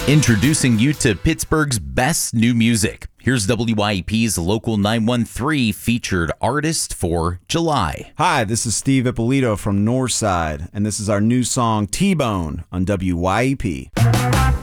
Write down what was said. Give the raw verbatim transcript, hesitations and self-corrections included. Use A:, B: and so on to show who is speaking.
A: Introducing you to Pittsburgh's best new music. Here's W Y E P's Local nine one three featured artist for July.
B: Hi, this is Steve Ippolito from Northside, and this is our new song T-Bone on W Y E P.